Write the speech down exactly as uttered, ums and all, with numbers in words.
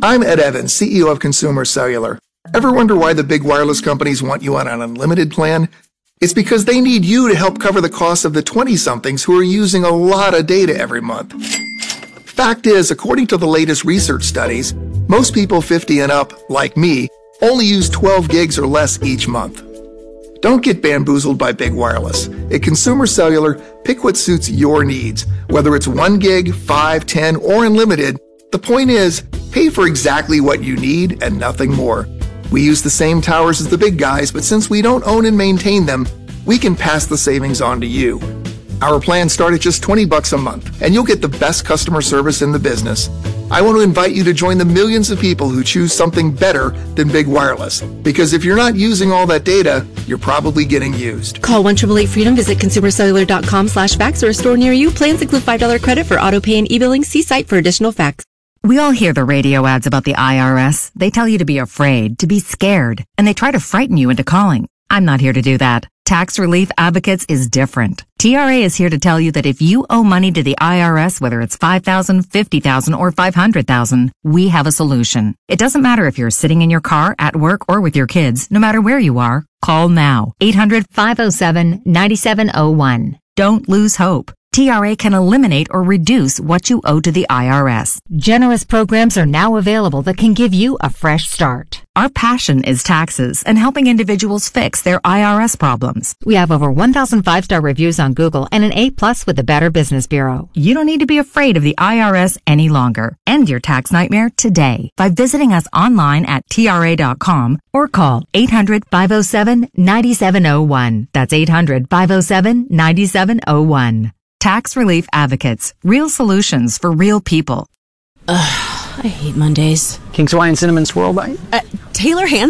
I'm Ed Evans, C E O of Consumer Cellular. Ever wonder why the big wireless companies want you on an unlimited plan? It's because they need you to help cover the cost of the twenty-somethings who are using a lot of data every month. Fact is, according to the latest research studies, most people fifty and up, like me, only use twelve gigs or less each month. Don't get bamboozled by big wireless. At Consumer Cellular, pick what suits your needs. Whether it's one gig, five, ten, or unlimited, the point is, pay for exactly what you need and nothing more. We use the same towers as the big guys, but since we don't own and maintain them, we can pass the savings on to you. Our plans start at just twenty bucks a month, and you'll get the best customer service in the business. I want to invite you to join the millions of people who choose something better than big wireless. Because if you're not using all that data, you're probably getting used. Call one eight eight eight freedom, visit consumercellular.com slash facts or a store near you. Plans include five dollars credit for auto pay and e-billing. See site for additional facts. We all hear the radio ads about the I R S. They tell you to be afraid, to be scared, and they try to frighten you into calling. I'm not here to do that. Tax Relief Advocates is different. T R A is here to tell you that if you owe money to the I R S, whether it's five thousand dollars, fifty thousand dollars, or five hundred thousand dollars, we have a solution. It doesn't matter if you're sitting in your car, at work, or with your kids. No matter where you are, call now. eight hundred, five oh seven, nine seven oh one. Don't lose hope. T R A can eliminate or reduce what you owe to the I R S. Generous programs are now available that can give you a fresh start. Our passion is taxes and helping individuals fix their I R S problems. We have over one thousand five-star reviews on Google and an A plus with the Better Business Bureau. You don't need to be afraid of the I R S any longer. End your tax nightmare today by visiting us online at T R A dot com or call eight hundred, five oh seven, nine seven oh one. That's eight hundred, five oh seven, nine seven oh one. Tax Relief Advocates. Real solutions for real people. Ugh, I hate Mondays. King's Hawaiian Cinnamon Swirl Bite? Uh, Taylor Hands